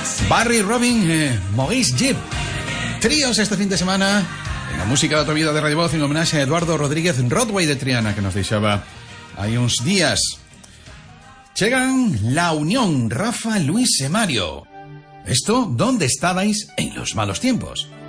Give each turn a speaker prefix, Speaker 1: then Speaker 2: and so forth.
Speaker 1: Barry, Robin, Maurice Gibb. Tríos este fin de semana en la música de Otra Vida de Radio Voz en homenaje a Eduardo Rodríguez Rodway de Triana, que nos deixaba hai uns días. Chegan La Unión, Rafa, Luis e Mario. Esto, ¿dónde estabais en los malos tiempos?